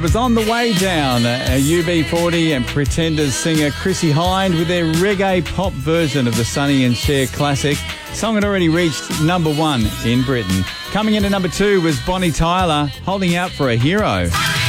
Was on the way down. UB40 and Pretenders singer Chrissie Hynde with their reggae pop version of the Sonny and Cher classic. Song had already reached number 1 in Britain. Coming in at number 2 was Bonnie Tyler, Holding Out for a Hero.